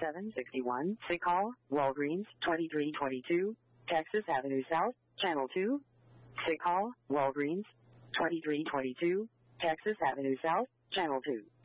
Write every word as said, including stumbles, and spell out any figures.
seven sixty-one, Sick Hall, Walgreens, twenty-three twenty-two, Texas Avenue South, Channel two. Sick Hall, Walgreens, twenty-three twenty-two, Texas Avenue South, Channel two.